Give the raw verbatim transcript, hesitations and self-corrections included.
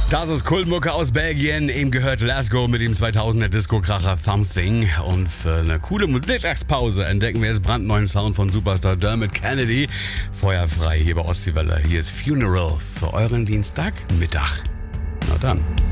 Das ist Kultmucke aus Belgien. Eben gehört Lasgo mit dem zweitausender Disco-Kracher Something. Und für eine coole Mittagspause entdecken wir jetzt brandneuen Sound von Superstar Dermot Kennedy. Feuerfrei hier bei Ostseewelle. Hier ist Funeral für euren Dienstagmittag. Na dann.